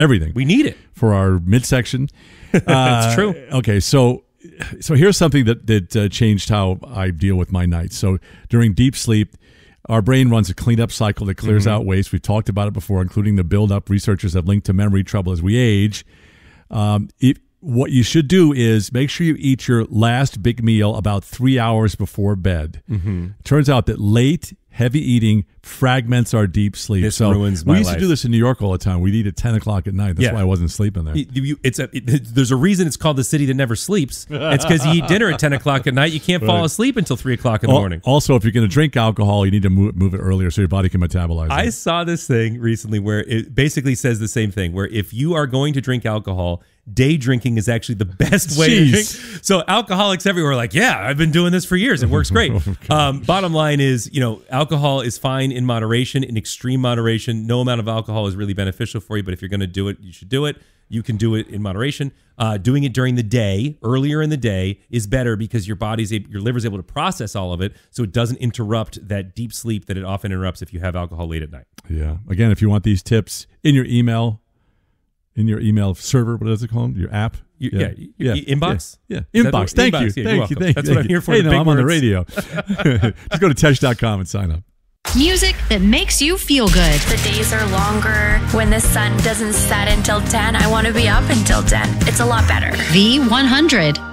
everything. We need it for our midsection. It's true. Okay, so here's something that changed how I deal with my nights. So during deep sleep, our brain runs a cleanup cycle that clears out waste. We've talked about it before, including the buildup. Researchers have linked to memory trouble as we age. What you should do is make sure you eat your last big meal about 3 hours before bed. Turns out that late, heavy eating fragments our deep sleep. This ruins my life. We used to do this in New York all the time. We'd eat at 10 o'clock at night. That's why I wasn't sleeping there. There's a reason it's called the city that never sleeps. It's because you eat dinner at 10 o'clock at night. You can't fall asleep until 3 o'clock in the morning. Also, if you're going to drink alcohol, you need to move it earlier so your body can metabolize it. I saw this thing recently where it basically says the same thing, where if you are going to drink alcohol, day drinking is actually the best way to drink. So alcoholics everywhere are like, yeah, I've been doing this for years. It works great. Bottom line is, alcohol is fine in moderation, in extreme moderation. No amount of alcohol is really beneficial for you, but if you're going to do it, you should do it. You can do it in moderation. Doing it during the day, earlier in the day, is better because your liver's able to process all of it, so it doesn't interrupt that deep sleep that it often interrupts if you have alcohol late at night. Yeah. Again, if you want these tips in your email server, what is it called? Your app? Inbox? Yeah. Inbox. Thank you. Thank you. That's what I'm here for. Hey, no, I'm on the radio. Just go to Tesh.com and sign up. Music that makes you feel good. The days are longer. When the sun doesn't set until 10, I want to be up until 10. It's a lot better. V100.